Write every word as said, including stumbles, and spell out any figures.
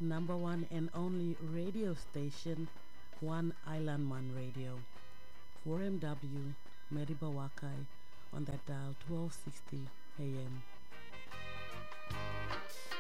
number one and only radio station, One Island Man Radio, four M W, Mediba Wakai, on that dial twelve sixty A M.